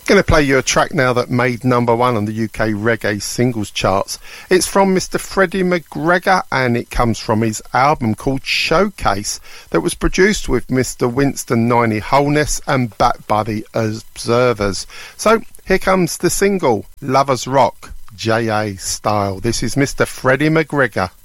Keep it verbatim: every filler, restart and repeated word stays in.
Going to play you a track now that made number one on the U K reggae singles charts. It's from Mister Freddie McGregor and it comes from his album called Showcase that was produced with Mister Winston Niney Holness and backed by the Observers. So here comes the single Lovers Rock J A style. This is Mister Freddie McGregor.